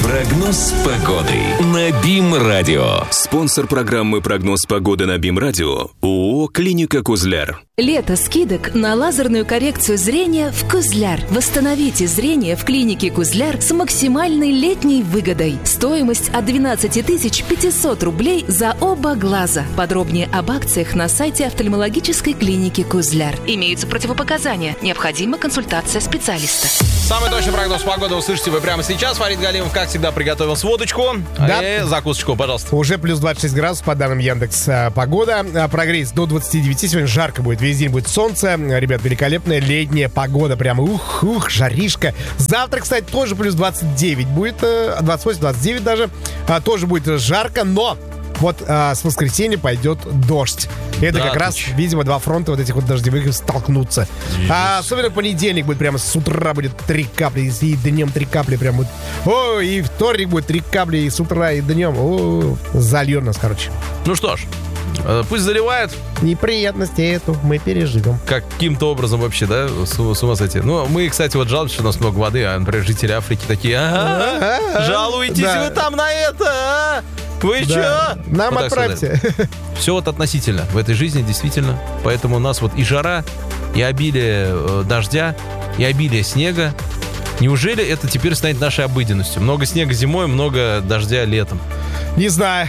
Прогноз погоды на БИМ-радио. Спонсор программы «Прогноз погоды» на БИМ-радио ООО «Клиника Кузляр». Лето скидок на лазерную коррекцию зрения в Кузляр. Восстановите зрение в клинике Кузляр с максимальной летней выгодой. Стоимость от 12 500 рублей за оба глаза. Подробнее об акциях на сайте офтальмологической клиники Кузляр. Имеются противопоказания. Необходима консультация специалиста. Самый точный прогноз погоды услышите вы прямо сейчас. Фарид Галимов, как всегда, приготовил сводочку. Да. И закусочку, пожалуйста. Уже плюс 26 градусов, по данным Яндекс.Погода. Прогреется до 29. Сегодня жарко будет. Весь день будет солнце. Ребят, великолепная летняя погода. Прямо жаришка. Завтра, кстати, тоже плюс 29 будет. 28-29 даже. Тоже будет жарко, но вот с воскресенья пойдет дождь. Это да, как раз, видимо, два фронта вот этих вот дождевых столкнутся. Особенно в понедельник будет прямо с утра будет 3 капли, и днем 3 капли прям вот. О, и вторник будет 3 капли и с утра, и днем. О, зальет нас, короче. Ну что ж, пусть заливают. Неприятности эту мы переживем. Каким-то образом вообще, да, с ума сойти. Ну, мы, кстати, вот жалуемся, что у нас много воды, а, например, жители Африки такие: жалуетесь вы там на это, а? Вы чё? Нам вот отправьте. Все вот относительно в этой жизни, действительно. Поэтому у нас вот и жара, и обилие дождя, и обилие снега. Неужели это теперь станет нашей обыденностью? Много снега зимой, много дождя летом. Не знаю.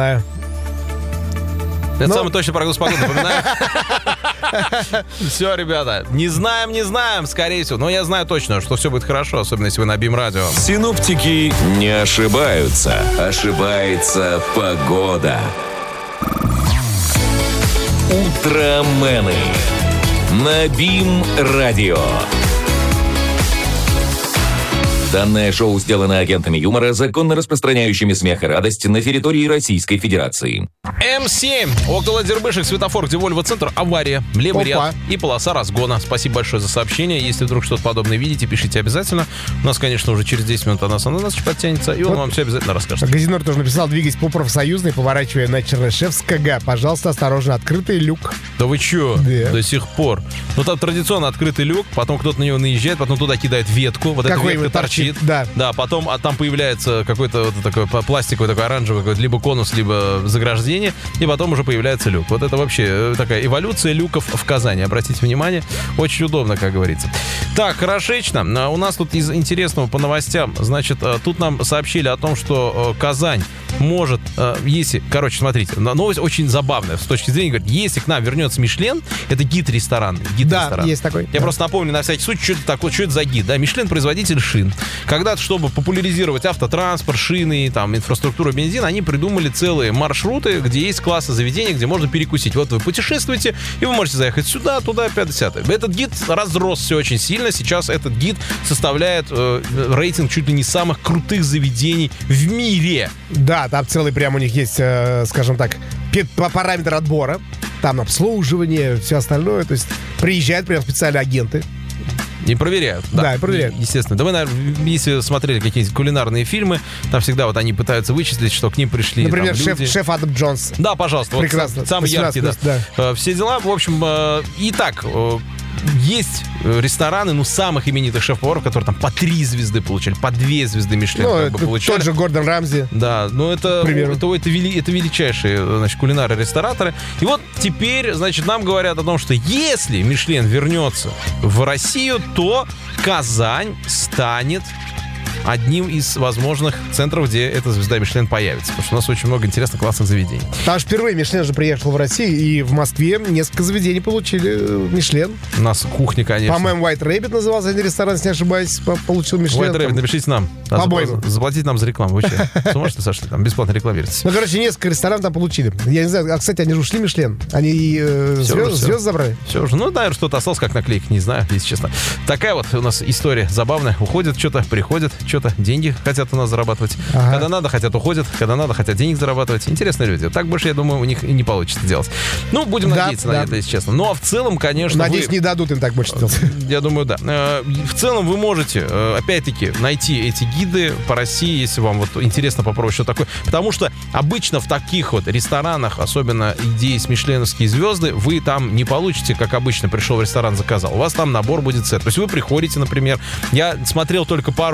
Это самый точный прогноз погоды, напоминаю. Все, ребята, не знаем, скорее всего. Но я знаю точно, что все будет хорошо, особенно если вы на БИМ-радио. Синоптики не ошибаются. Ошибается погода. Утромены на БИМ-радио. Данное шоу сделано агентами юмора, законно распространяющими смех и радость на территории Российской Федерации. М7. Около Дербышек, светофор, где Вольво-центр, авария. Левый ряд и полоса разгона. Спасибо большое за сообщение. Если вдруг что-то подобное видите, пишите обязательно. У нас, конечно, уже через 10 минут она подтянется, и он вам все обязательно расскажет. Газинор тоже написал: двигаясь по профсоюзной, поворачивая на Чернышевского, пожалуйста, осторожно, открытый люк. Да вы чё? Да. До сих пор. Ну, там традиционно открытый люк, потом кто-то на него наезжает, потом туда кидает ветку. Вот эта ветка торчит. Да, потом там появляется какой-то вот такой пластиковый, такой оранжевый, какой-то либо конус, либо заграждение, и потом уже появляется люк. Вот это вообще такая эволюция люков в Казани. Обратите внимание, очень удобно, как говорится. Так, хорошечно. У нас тут из интересного по новостям, значит, тут нам сообщили о том, что Казань может, если, смотрите, новость очень забавная с точки зрения, говорит, если к нам вернется Мишлен, это гид-ресторан. Да, есть такой. Я просто напомню на всякий случай, что это такое, что это за гид. Да, Мишлен — производитель шин. Когда-то, чтобы популяризировать автотранспорт, шины, там, инфраструктуру, бензин, они придумали целые маршруты, где есть классы заведения, где можно перекусить. Вот вы путешествуете, и вы можете заехать сюда, туда, 5-10. Этот гид разросся очень сильно. Сейчас этот гид составляет рейтинг чуть ли не самых крутых заведений в мире. Да, там целый прям у них есть, скажем так, параметр отбора. Там обслуживание, все остальное. То есть приезжают прям специальные агенты. И проверяют. Да, и проверяют. Естественно. Да вы, наверное, если смотрели какие-нибудь кулинарные фильмы, там всегда вот они пытаются вычислить, что к ним пришли. Например, там, люди. шеф Адам Джонс. Да, пожалуйста. Прекрасно. Вот самый яркий, да. Все дела. В общем, итак, есть рестораны, самых именитых шеф-поваров, которые там по 3 звезды получали, по 2 звезды Мишлен получали. Тот же Гордон Рамзи. Да, но это величайшие, значит, кулинары-рестораторы. И вот теперь, значит, нам говорят о том, что если Мишлен вернется в Россию, то Казань станет одним из возможных центров, где эта звезда Мишлен появится. Потому что у нас очень много интересных, классных заведений. Там впервые Мишлен же приехал в Россию, и в Москве несколько заведений получили Мишлен. У нас кухня, конечно. По-моему, White Rabbit назывался один ресторан, если не ошибаюсь, получил Мишлен. White Rabbit, напишите нам. По-моему. Заплатите нам за рекламу. Вы что? С ума что ли сошли? Там бесплатно рекламируйтесь. Несколько ресторанов там получили. Я не знаю, кстати, они же ушли Мишлен. Они звезд забрали. Все уже. Наверное, что-то осталось, как наклейка, не знаю, если честно. Такая вот у нас история забавная. Уходит что-то, приходит что-то, деньги хотят у нас зарабатывать. Ага. Когда надо, хотят уходят. Когда надо, хотят денег зарабатывать. Интересные люди. Так больше, я думаю, у них и не получится делать. Будем надеяться на это, если честно. Ну, а в целом, конечно... Надеюсь, не дадут им так больше делать. Я думаю, да. В целом, вы можете, опять-таки, найти эти гиды по России, если вам вот интересно попробовать что такое. Потому что обычно в таких вот ресторанах, особенно где есть мишленовские звезды, вы там не получите, как обычно, пришел в ресторан, заказал. У вас там набор будет сет. То есть вы приходите, например, я смотрел только пару видео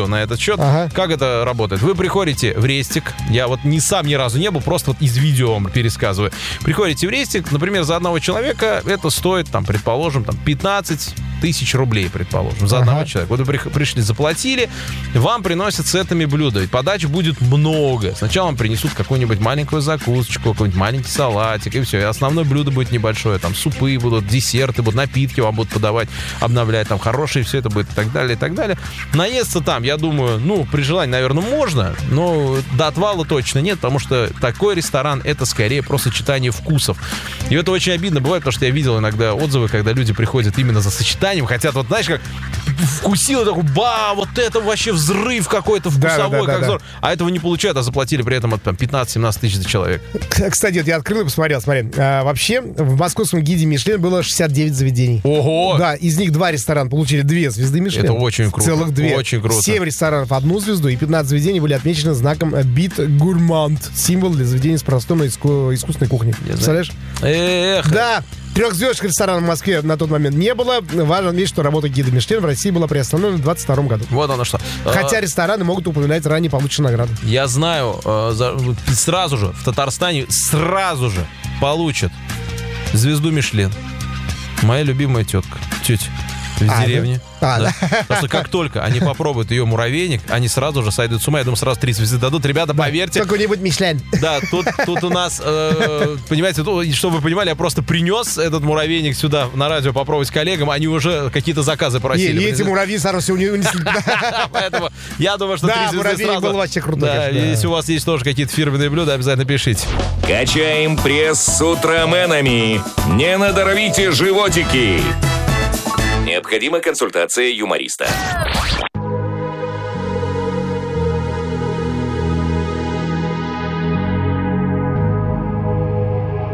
на этот счет. Ага. Как это работает? Вы приходите в Рестик. Я вот сам ни разу не был, просто вот из видео вам пересказываю. Приходите в Рестик, например, за одного человека это стоит, там, предположим, 15 тысяч рублей, предположим, за одного человека. Вот вы пришли, заплатили, вам приносят сетами блюда. И подач будет много. Сначала вам принесут какую-нибудь маленькую закусочку, какой-нибудь маленький салатик, и все. И основное блюдо будет небольшое. Там супы будут, десерты будут, напитки вам будут подавать, обновлять. Там хорошие все это будет и так далее, и так далее. Наесться там, я думаю, при желании, наверное, можно, но до отвала точно нет, потому что такой ресторан — это скорее про сочетание вкусов. И это очень обидно бывает, потому что я видел иногда отзывы, когда люди приходят именно за сочетанием, хотят, вот знаешь, как вкусило такой, вот это вообще взрыв какой-то вкусовой, как здорово. А этого не получают, а заплатили при этом 15-17 тысяч за человека. Кстати, вот я открыл и посмотрел, смотри. Вообще, в московском гиде Мишлен было 69 заведений. Ого! Да, из них 2 ресторана получили 2 звезды Мишлен. Это очень круто. Целых 2. Очень круто. 7 ресторанов 1 звезду, и 15 заведений были отмечены знаком Бит Гурманд. Символ для заведений с простой искусственной кухней. Представляешь? Эх! Да! 3-звездочных ресторанов в Москве на тот момент не было. Важно отметить, что работа гида Мишлен в России была приостановлена в 2022 году. Вот оно что. Хотя рестораны могут упоминать ранее полученные награды. Я знаю, сразу же в Татарстане получат звезду Мишлен. Моя любимая тетя в деревне. Да? Потому что как только они попробуют ее муравейник, они сразу же сойдут с ума. Я думаю, сразу 3 звезды дадут. Ребята, поверьте. Какой-нибудь Мишлен. Да, тут у нас, понимаете, чтобы вы понимали, я просто принес этот муравейник сюда на радио попробовать коллегам. Они уже какие-то заказы просили. И эти муравьи сразу унесли. Поэтому я думаю, что 3 звезды сразу. Да, муравейник был вообще крутой. Да, если у вас есть тоже какие-то фирменные блюда, обязательно пишите. Качаем пресс с утраменами. Не надорвите животики. Необходима консультация юмориста.